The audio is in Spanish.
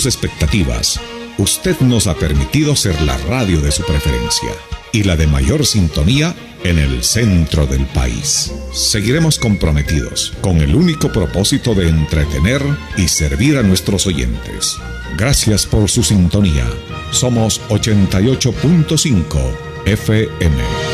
sus expectativas, usted nos ha permitido ser la radio de su preferencia y la de mayor sintonía en el centro del país. Seguiremos comprometidos con el único propósito de entretener y servir a nuestros oyentes. Gracias por su sintonía. Somos 88.5 FM.